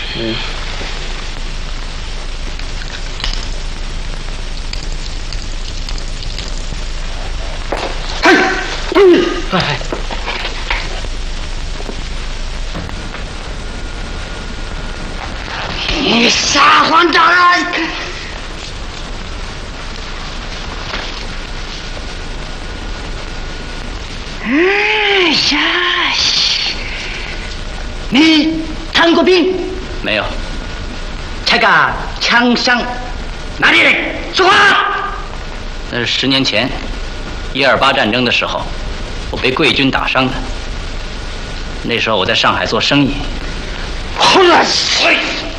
你撒谎大人！哎呀，你当过兵？ 没有。 这个枪伤哪里来？说话！ 那是10年前，128战争的时候，我被贵军打伤的。那时候我在上海做生意。 胡乱说！